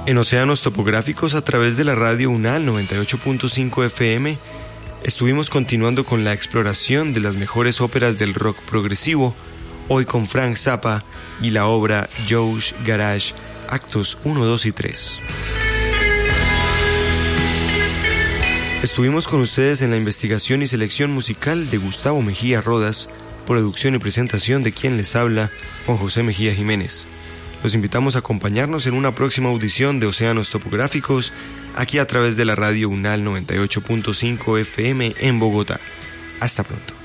En Océanos Topográficos, a través de la radio UNAL 98.5 FM, estuvimos continuando con la exploración de las mejores óperas del rock progresivo, hoy con Frank Zappa y la obra Joe's Garage, actos 1, 2 y 3. Estuvimos con ustedes en la investigación y selección musical de Gustavo Mejía Rodas, producción y presentación de quien les habla, Juan José Mejía Jiménez. Los invitamos a acompañarnos en una próxima audición de Océanos Topográficos, aquí a través de la radio UNAL 98.5 FM en Bogotá. Hasta pronto.